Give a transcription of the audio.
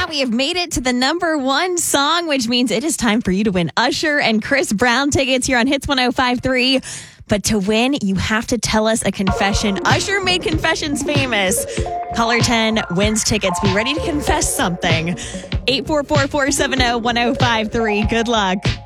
that, we have made it to the number one song, which means it is time for you to win Usher and Chris Brown tickets here on Hits 105.3. But to win, you have to tell us a confession. Usher made confessions famous. Caller 10 wins tickets. Be ready to confess something. 844-470-1053. Good luck.